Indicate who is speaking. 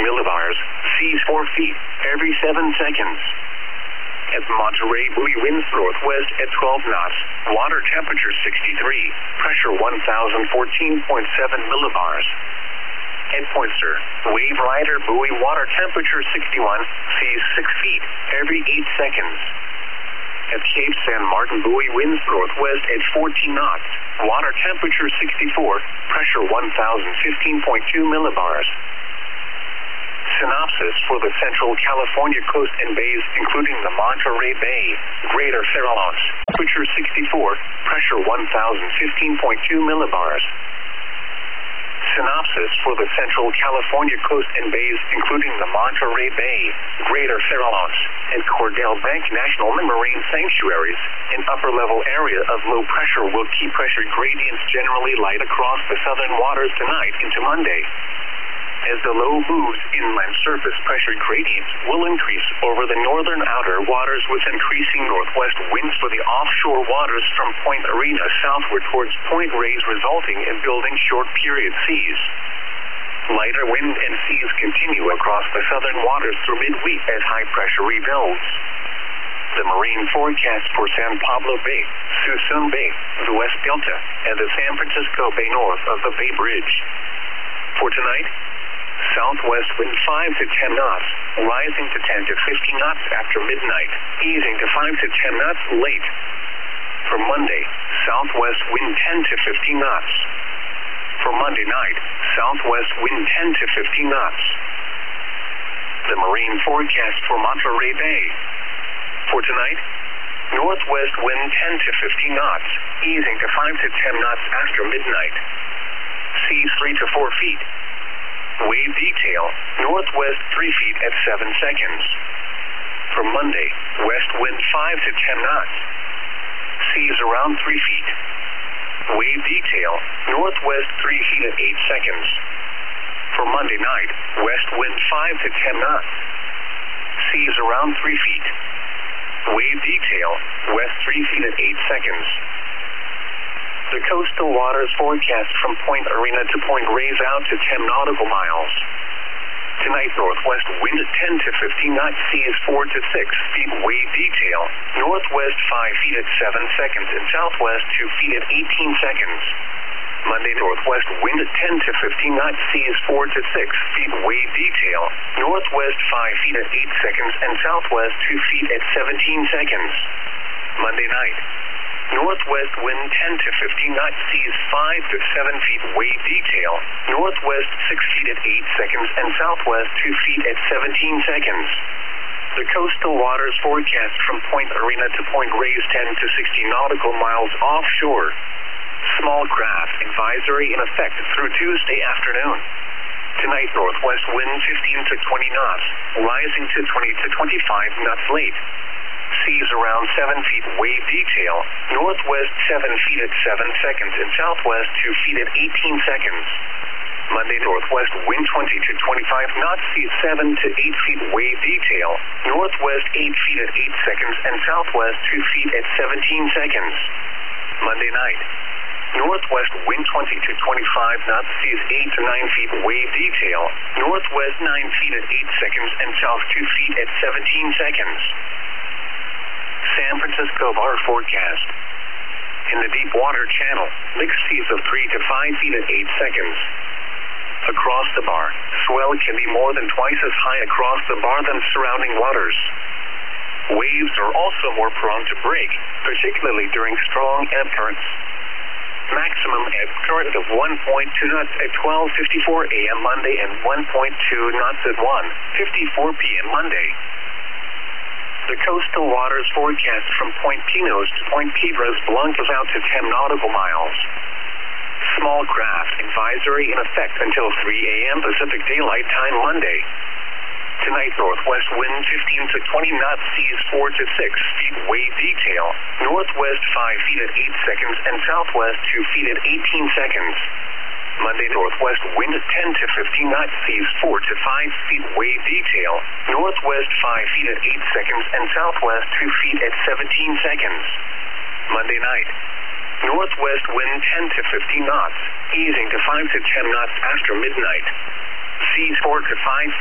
Speaker 1: millibars, seas 4 feet, every 7 seconds. At Monterey, buoy winds northwest at 12 knots, water temperature 63, pressure 1014.7 millibars. At Pointer, wave rider buoy water temperature 61, seas 6 feet, every 8 seconds. At Cape San Martin, buoy winds northwest at 14 knots, water temperature 64, pressure 1015.2 millibars. Synopsis for the Central California coast and bays, including the Monterey Bay, Greater Farallones, temperature 64, pressure 1015.2 millibars. Synopsis for the Central California coast and bays, including the Monterey Bay, Greater Farallones, and Cordell Bank National Marine Sanctuaries. An upper-level area of low pressure will keep pressure gradients generally light across the southern waters tonight into Monday. As the low moves inland, surface pressure gradients will increase over the northern outer waters with increasing northwest winds for the offshore waters from Point Arena southward towards Point Reyes, resulting in building short-period seas. Lighter wind and seas continue across the southern waters through midweek as high pressure rebuilds. The marine forecast for San Pablo Bay, Suisun Bay, the West Delta, and the San Francisco Bay north of the Bay Bridge. For tonight, southwest wind 5 to 10 knots, rising to 10 to 15 knots after midnight, easing to 5 to 10 knots late. For Monday, southwest wind 10 to 15 knots. For Monday night, southwest wind 10 to 15 knots. The marine forecast for Monterey Bay. For tonight, northwest wind 10 to 15 knots, easing to 5 to 10 knots after midnight. Seas 3 to 4 feet. Wave detail, northwest 3 feet at 7 seconds. For Monday, west wind 5 to 10 knots. Seas around 3 feet. Wave detail, northwest 3 feet at 8 seconds. For Monday night, west wind 5 to 10 knots. Seas around 3 feet. Wave detail, west 3 feet at 8 seconds. The coastal waters forecast from Point Arena to Point Reyes out to 10 nautical miles. Tonight, northwest wind at 10 to 15 knots, seas 4 to 6 feet, wave detail, northwest 5 feet at 7 seconds, and southwest 2 feet at 18 seconds. Monday, northwest wind at 10 to 15 knots, seas 4 to 6 feet, wave detail, northwest 5 feet at 8 seconds, and southwest 2 feet at 17 seconds. Monday night, northwest wind 10 to 15 knots, seas 5 to 7 feet, wave detail, northwest 6 feet at 8 seconds, and southwest 2 feet at 17 seconds. The coastal waters forecast from Point Arena to Point Reyes 10 to 60 nautical miles offshore. Small craft advisory in effect through Tuesday afternoon. Tonight, northwest wind 15 to 20 knots, rising to 20 to 25 knots late. Seas around 7 feet, wave detail, northwest 7 feet at 7 seconds, and southwest 2 feet at 18 seconds. Monday, northwest wind 20 to 25 knots, seas 7 to 8 feet, wave detail, northwest 8 feet at 8 seconds, and southwest 2 feet at 17 seconds. Monday night, northwest wind 20 to 25 knots, seas 8 to 9 feet, wave detail, northwest 9 feet at 8 seconds, and south 2 feet at 17 seconds. San Francisco bar forecast. In the deep water channel, mixed seas of 3 to 5 feet at 8 seconds. Across the bar, swell can be more than twice as high across the bar than surrounding waters. Waves are also more prone to break, particularly during strong ebb currents. Maximum ebb current of 1.2 knots at 12:54 a.m. Monday and 1.2 knots at 1:54 p.m. Monday. The coastal waters forecast from Point Pinos to Point Piedras Blancas out to 10 nautical miles. Small craft advisory in effect until 3 a.m. Pacific Daylight Time Monday. Tonight, northwest wind 15 to 20 knots, seas 4 to 6 feet, wave detail, northwest 5 feet at 8 seconds, and southwest 2 feet at 18 seconds. Monday, northwest wind 10 to 15 knots, seas 4 to 5 feet, wave detail, northwest 5 feet at 8 seconds, and southwest 2 feet at 17 seconds. Monday night, northwest wind 10 to 15 knots, easing to 5 to 10 knots after midnight. Seas 4 to 5